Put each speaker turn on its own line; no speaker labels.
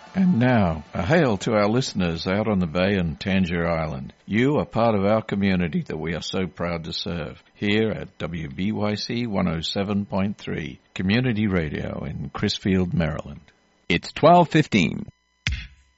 And now, a hail to our listeners out on the bay and Tangier Island. You are part of our community that we are so proud to serve. Here at WBYC 107.3, Community Radio in Crisfield, Maryland.
It's 12:15.